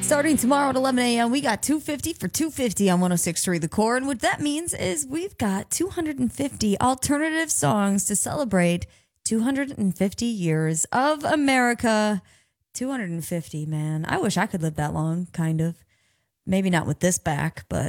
Starting tomorrow at 11 a.m., we got 250 for 250 on 106.3 The Core. And what that means is we've got 250 alternative songs to celebrate 250 years of America. 250, man. I wish I could live that long, kind of. Maybe not with this back, but